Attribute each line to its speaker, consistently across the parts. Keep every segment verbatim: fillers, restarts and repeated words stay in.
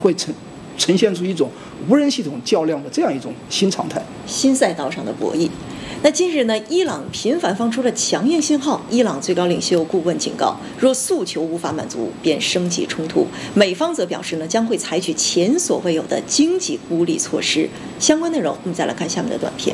Speaker 1: 会呈呈现出一种无人系统较量的这样一种新常态，
Speaker 2: 新赛道上的博弈。那近日呢，伊朗频繁放出了强硬信号。伊朗最高领袖顾问警告，若诉求无法满足，便升级冲突。美方则表示呢，将会采取前所未有的经济孤立措施。相关内容，我们再来看下面的短片。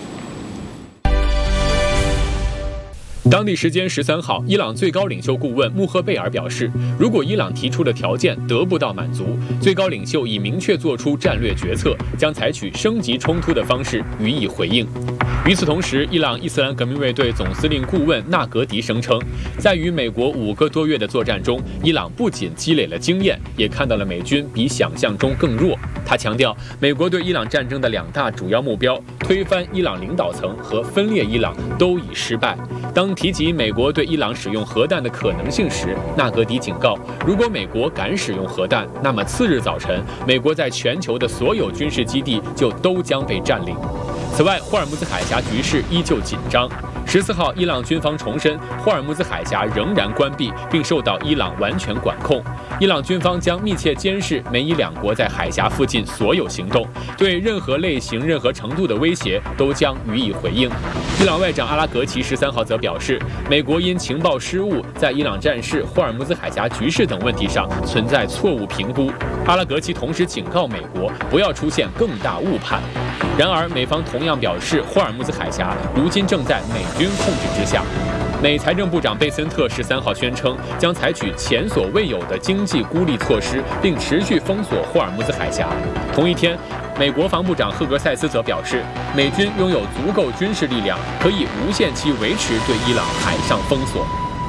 Speaker 3: 当地时间十三号，伊朗最高领袖顾问穆赫贝尔表示，如果伊朗提出的条件得不到满足，最高领袖已明确做出战略决策，将采取升级冲突的方式予以回应。与此同时，伊朗伊斯兰革命卫队总司令顾问纳格迪声称，在与美国五个多月的作战中，伊朗不仅积累了经验，也看到了美军比想象中更弱。他强调，美国对伊朗战争的两大主要目标——推翻伊朗领导层和分裂伊朗——都已失败。当提及美国对伊朗使用核弹的可能性时，纳格迪警告，如果美国敢使用核弹，那么次日早晨，美国在全球的所有军事基地就都将被占领。此外，霍尔木兹海峡局势依旧紧张。十四号，伊朗军方重申，霍尔木兹海峡仍然关闭，并受到伊朗完全管控。伊朗军方将密切监视美伊两国在海峡附近所有行动，对任何类型、任何程度的威胁都将予以回应。伊朗外长阿拉格齐十三号则表示，美国因情报失误，在伊朗战事、霍尔木兹海峡局势等问题上存在错误评估。阿拉格齐同时警告美国不要出现更大误判。然而，美方同样表示，霍尔木兹海峡如今正在美军控制之下。美财政部长贝森特十三号宣称，将采取前所未有的经济孤立措施，并持续封锁霍尔木兹海峡。同一天，美国防部长赫格塞斯则表示，美军拥有足够军事力量，可以无限期维持对伊朗海上封锁。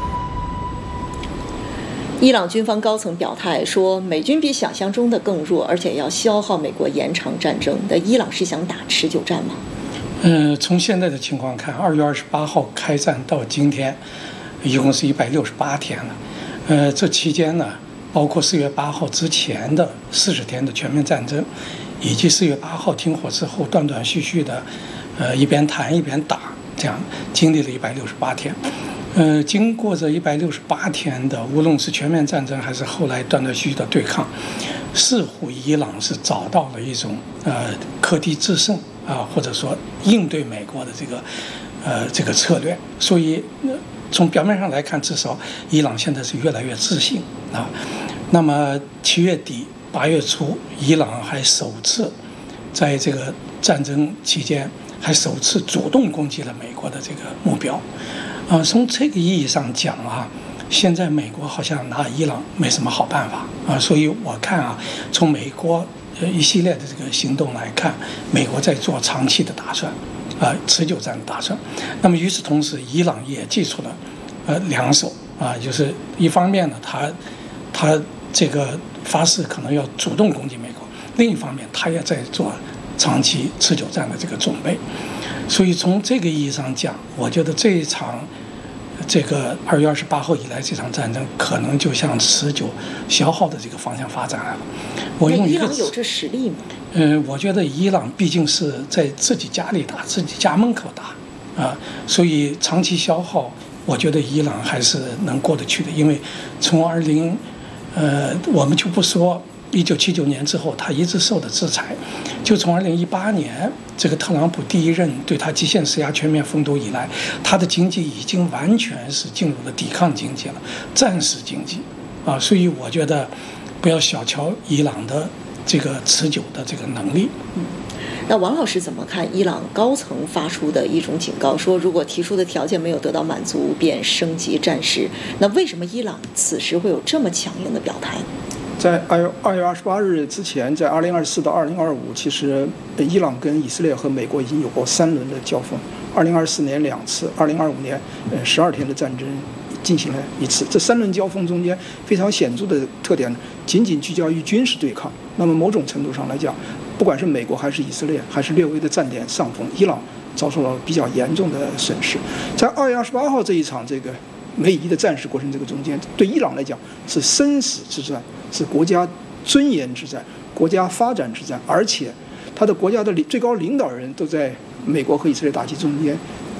Speaker 2: 伊朗军方高层表态说，美军比想象中的更弱，而且要消耗美国延长战争。那伊朗是想打持久战吗？
Speaker 4: 嗯、呃，从现在的情况看，二月二十八号开战到今天，一共是一百六十八天了。呃，这期间呢，包括四月八号之前的四十天的全面战争，以及四月八号停火之后断断续续的，呃，一边谈一边打，这样经历了一百六十八天。呃，经过这一百六十八天的，无论是全面战争还是后来断断续续的对抗，似乎伊朗是找到了一种呃克敌制胜啊、呃，或者说应对美国的这个呃这个策略。所以、呃、从表面上来看，至少伊朗现在是越来越自信啊。那么七月底八月初，伊朗还首次在这个战争期间还首次主动攻击了美国的这个目标。啊，从这个意义上讲啊，现在美国好像拿伊朗没什么好办法啊，所以我看啊，从美国呃一系列的这个行动来看，美国在做长期的打算，啊，持久战的打算。那么与此同时，伊朗也祭出了呃两手啊，就是一方面呢，他他这个发誓可能要主动攻击美国，另一方面他也在做长期持久战的这个准备。所以从这个意义上讲，我觉得这一场这个二月二十八号以来这场战争可能就向持久消耗的这个方向发展来了。我用一个
Speaker 2: 伊朗有这实力吗？
Speaker 4: 嗯，我觉得伊朗毕竟是在自己家里打，自己家门口打啊，所以长期消耗，我觉得伊朗还是能过得去的。因为从二零呃，我们就不说一九七九年之后，他一直受的制裁，就从二零一八年这个特朗普第一任对他极限施压、全面封堵以来，他的经济已经完全是进入了抵抗经济了，战时经济啊，所以我觉得不要小瞧伊朗的这个持久的这个能力。
Speaker 2: 嗯，那王老师怎么看伊朗高层发出的一种警告，说如果提出的条件没有得到满足，便升级战事？那为什么伊朗此时会有这么强硬的表态？
Speaker 1: 在二月二月二十八日之前，在二零二四到二零二五，其实伊朗跟以色列和美国已经有过三轮的交锋。二零二四年两次，二零二五年呃十二天的战争进行了一次。这三轮交锋中间非常显著的特点，仅仅聚焦于军事对抗。那么某种程度上来讲，不管是美国还是以色列，还是略微的占点上风，伊朗遭受了比较严重的损失。在二月二十八号这一场这个美伊的战事过程这个中间，对伊朗来讲是生死之战，是国家尊严之战，国家发展之战，而且他的国家的最高领导人都在美国和以色列打击中间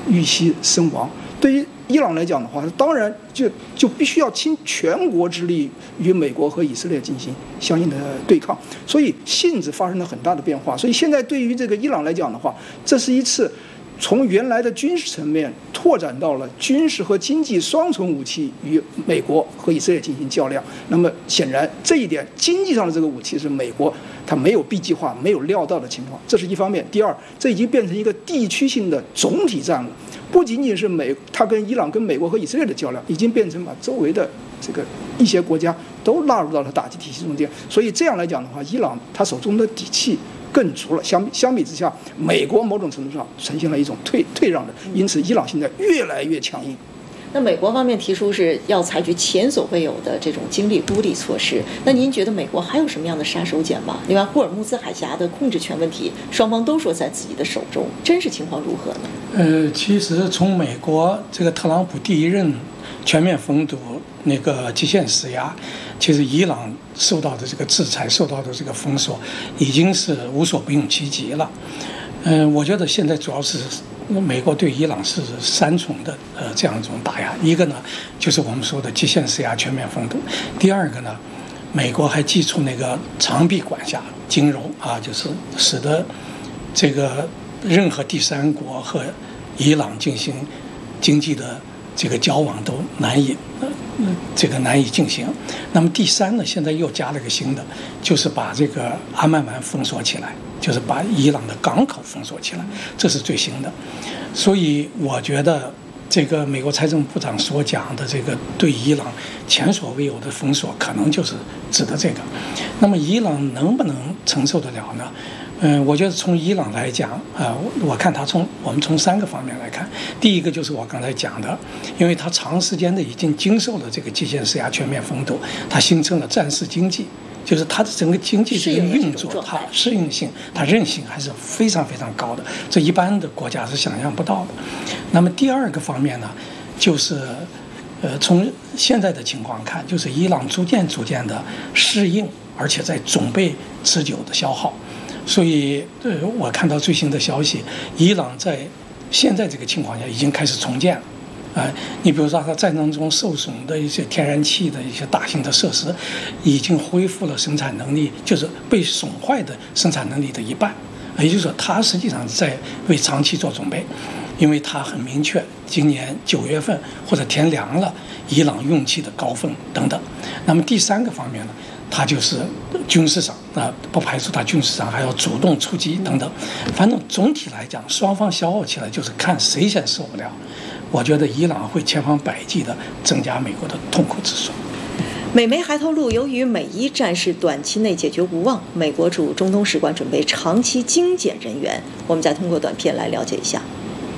Speaker 1: 遇袭身亡。对于伊朗来讲的话，当然就就必须要倾全国之力与美国和以色列进行相应的对抗，所以性质发生了很大的变化。所以现在对于这个伊朗来讲的话，这是一次从原来的军事层面拓展到了军事和经济双重武器与美国和以色列进行较量。那么显然这一点，经济上的这个武器是美国它没有 B 计划、没有料到的情况，这是一方面。第二，这已经变成一个地区性的总体战了。不仅仅是美，它跟伊朗、跟美国和以色列的较量，已经变成把周围的这个一些国家都纳入到了打击体系中间。所以这样来讲的话，伊朗它手中的底气更足了。相相比之下，美国某种程度上呈现了一种退退让的，因此伊朗现在越来越强硬。
Speaker 2: 那美国方面提出是要采取前所未有的这种精力孤立措施，那您觉得美国还有什么样的杀手锏吗？另外，霍尔木兹海峡的控制权问题，双方都说在自己的手中，真实情况如何呢？
Speaker 4: 呃，其实从美国这个特朗普第一任全面封堵那个极限施压，其实伊朗受到的这个制裁、受到的这个封锁，已经是无所不用其极了。嗯、呃，我觉得现在主要是美国对伊朗是三重的呃这样一种打压，一个呢就是我们说的极限施压、全面封堵；第二个呢，美国还祭出那个长臂管辖金融啊，就是使得这个任何第三国和伊朗进行经济的这个交往都难以呃这个难以进行。那么第三呢，现在又加了个新的，就是把这个阿曼湾封锁起来，就是把伊朗的港口封锁起来，这是最新的。所以我觉得这个美国财政部长所讲的这个对伊朗前所未有的封锁，可能就是指的这个。那么伊朗能不能承受得了呢？嗯，我觉得从伊朗来讲，啊、呃，我看他从我们从三个方面来看。第一个就是我刚才讲的，因为他长时间的已经经受了这个极限施压、全面封堵，它形成了战时经济，就是它的整个经济这个运作，它适应性、它韧性还是非常非常高的，这一般的国家是想象不到的。那么第二个方面呢，就是呃，从现在的情况看，就是伊朗逐渐逐渐的适应，而且在准备持久的消耗。所以，呃，我看到最新的消息，伊朗在现在这个情况下已经开始重建了。啊、呃，你比如说，它战争中受损的一些天然气的一些大型的设施，已经恢复了生产能力，就是被损坏的生产能力的一半。也就是说，它实际上在为长期做准备，因为它很明确，今年九月份或者天凉了，伊朗用气的高峰等等。那么第三个方面呢？它就是军事上啊，不排除它军事上还要主动出击等等。反正总体来讲，双方消耗起来就是看谁先受不了。我觉得伊朗会千方百计地增加美国的痛苦指数。
Speaker 2: 美媒还透露，由于美伊战事短期内解决无望，美国驻中东使馆准备长期精简人员。我们再通过短片来了解一下。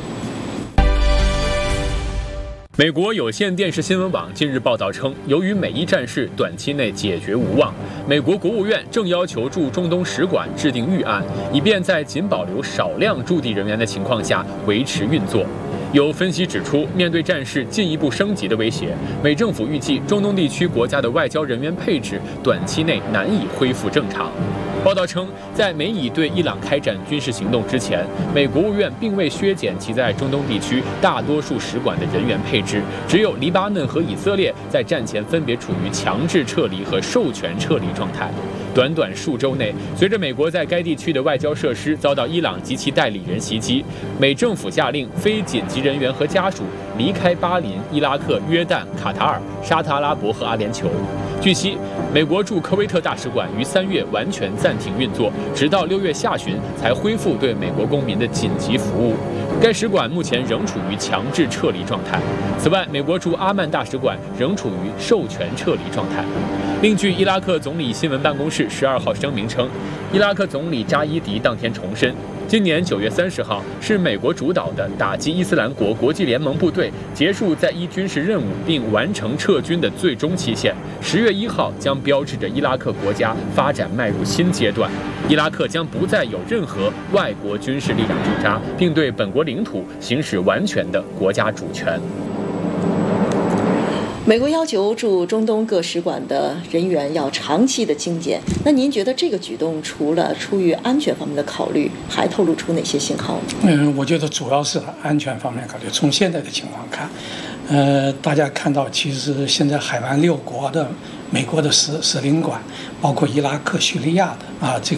Speaker 3: 美国有线电视新闻网近日报道称，由于美伊战事短期内解决无望，美国国务院正要求驻中东使馆制定预案，以便在仅保留少量驻地人员的情况下维持运作。有分析指出，面对战事进一步升级的威胁，美政府预计中东地区国家的外交人员配置短期内难以恢复正常。报道称，在美以对伊朗开展军事行动之前，美国务院并未削减其在中东地区大多数使馆的人员配置，只有黎巴嫩和以色列在战前分别处于强制撤离和授权撤离状态。短短数周内，随着美国在该地区的外交设施遭到伊朗及其代理人袭击，美政府下令非紧急人员和家属离开巴林、伊拉克、约旦、卡塔尔、沙特阿拉伯和阿联酋。据悉，美国驻科威特大使馆于三月完全暂停运作，直到六月下旬才恢复对美国公民的紧急服务。该使馆目前仍处于强制撤离状态。此外，美国驻阿曼大使馆仍处于授权撤离状态。另据伊拉克总理新闻办公室十二号声明称，伊拉克总理扎伊迪当天重申，今年九月三十号是美国主导的打击伊斯兰国国际联盟部队结束在伊军事任务并完成撤军的最终期限。十月一号将标志着伊拉克国家发展迈入新阶段，伊拉克将不再有任何外国军事力量驻扎，并对本国领土行使完全的国家主权。
Speaker 2: 美国要求驻中东各使馆的人员要长期的精简，那您觉得这个举动除了出于安全方面的考虑，还透露出哪些信号呢？
Speaker 4: 嗯，我觉得主要是安全方面考虑。从现在的情况看，呃，大家看到其实现在海湾六国的美国的使使领馆，包括伊拉克、叙利亚的啊，这